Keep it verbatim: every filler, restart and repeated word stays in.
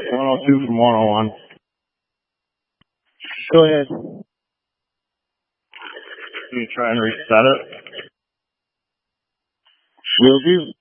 one oh two from one oh one. Go ahead. Can you try and reset it? Will do.